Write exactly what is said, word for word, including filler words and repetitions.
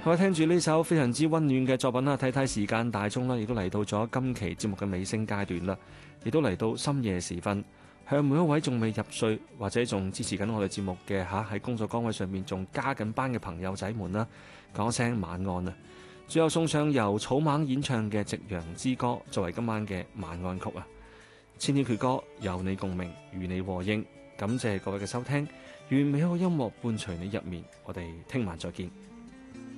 好啦，聽住呢首非常之溫暖嘅作品啦，睇睇時間大鐘啦，亦都嚟到咗今期節目嘅尾聲階段啦，亦都嚟到深夜時分，向每一位仲未入睡或者仲支持緊我哋節目嘅吓，喺工作崗位上面仲加緊班嘅朋友仔們啦，講聲晚安啦。最後送上由草蜢演唱嘅《夕陽之歌》作為今晚嘅晚安曲啊！千禧闕歌有你共鳴，與你和應，感謝各位嘅收聽，願美好音樂伴隨你入眠，我哋聽晚再見。